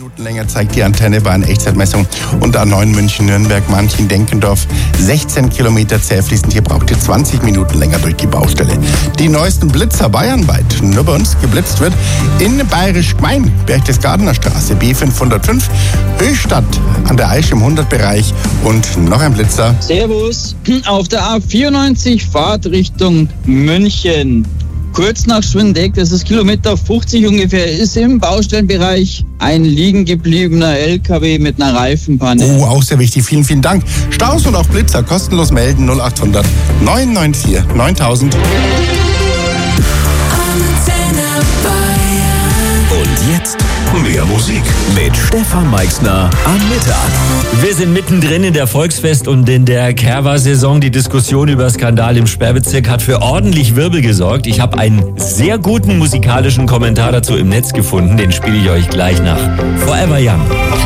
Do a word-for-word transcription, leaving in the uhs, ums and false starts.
Minuten länger zeigt die Antenne bei einer Echtzeitmessung. Und A neun München-Nürnberg-Manching-Denkendorf sechzehn Kilometer zähfließend. Hier braucht ihr zwanzig Minuten länger durch die Baustelle. Die neuesten Blitzer bayernweit. Nur bei uns geblitzt wird in Bayerisch Gmein, Berchtesgadener Straße, B fünfhundertfünf, Höchstadt an der Aisch im hundert-Bereich und noch ein Blitzer. Servus, auf der A vierundneunzig Fahrt Richtung München. Kurz nach Schwindeck, das ist Kilometer fünfzig ungefähr, ist im Baustellenbereich ein liegen gebliebener L K W mit einer Reifenpanne. Oh, auch sehr wichtig. Vielen, vielen Dank. Staus und auch Blitzer kostenlos melden null acht hundert neun neun vier neuntausend. Und jetzt mehr Musik mit Stefan Meixner am Mittag. Wir sind mittendrin in der Volksfest- und in der Kerwa-Saison. Die Diskussion über Skandal im Sperrbezirk hat für ordentlich Wirbel gesorgt. Ich habe einen sehr guten musikalischen Kommentar dazu im Netz gefunden. Den spiele ich euch gleich nach Forever Young.